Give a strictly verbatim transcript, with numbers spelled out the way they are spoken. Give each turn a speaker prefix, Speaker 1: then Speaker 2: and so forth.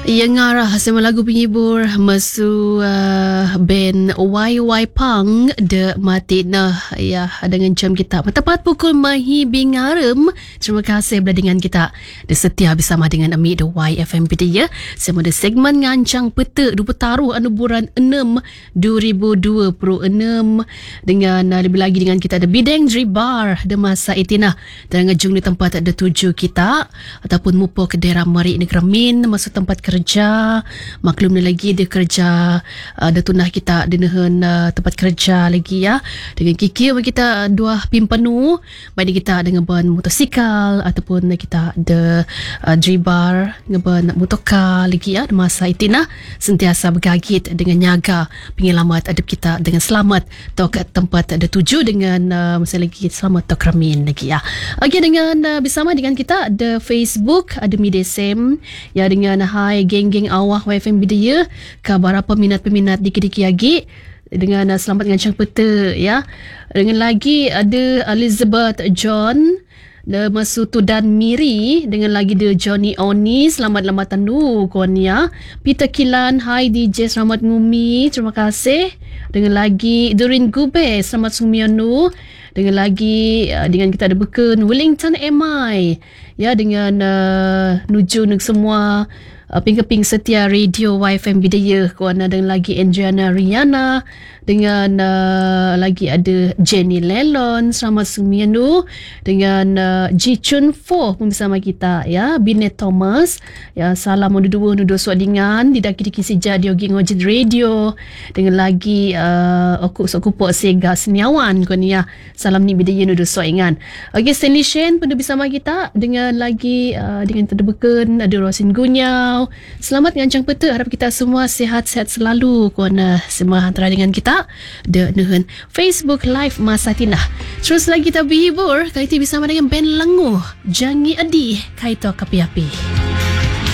Speaker 1: Yang ngarah semua lagu penghibur masu uh, band Y Y Pang de Matina ya dengan jam kita tepat pukul mahi bingarem. Terima kasih berada dengan kita de setia bersama dengan Ami de Y F M P D ya. Semua de segmen ngancang peta du petaruh anu bulan enam dua ribu dua puluh enam dengan uh, lebih lagi dengan kita ada bidang Dribar de masa itina dan ngejung di tempat ada tuju kita ataupun mupo ke daerah Mari Negara Min masuk tempat kerja kerja maklum ni lagi dia kerja uh, dia tunah kita dengan uh, tempat kerja lagi ya dengan Kiki kita dua pimpanu baik kita dengan ban motosikal ataupun kita ada uh, dribar dengan ban motoka lagi ya masa itina sentiasa bergagit dengan nyaga penyelamat adab kita dengan selamat tok tempat ada tuju dengan uh, masa lagi selamat tok ramin lagi ya okey dengan uh, bersama dengan kita ada Facebook ada media sem ya dengan hai geng-geng awah Y F M Bidaya kabar apa peminat-peminat dikit-dikit lagi dengan uh, selamat ngancang peta ya dengan lagi ada Elizabeth John de Masutu dan Miri dengan lagi de Johnny Oni selamat-lamatan du konia Peter Kilan hai D J selamat ngumi terima kasih dengan lagi Durin Gube selamat sumianu dengan lagi uh, dengan kita ada beken Wellington M I ya dengan uh, nuju nek semua Uh, ping-keping setia radio Y F M Bidaya kawan ada lagi Andriana Riana dengan uh, lagi ada Jenny Lelon selamat sumianu dengan uh, Ji Chun Fo pun bersama kita ya Binet Thomas ya salam dua dua suadingan didaki-daki sejak diogi ngojit radio dengan lagi uh, aku sok kupok sega seniawan kawan ya salam ni Bidaya dua suadingan okey Stanley Shen pun bersama kita dengan lagi uh, dengan terdebeken ada Rosin Gunyau. Selamat ngancang peta harap kita semua sihat-sihat selalu kuana semua antara dengan kita dengan Facebook Live Masa Tinah. Terus lagi kita berhibur kali ini bersama dengan band Lenguh Jangi Adi Kaito Kapi Api.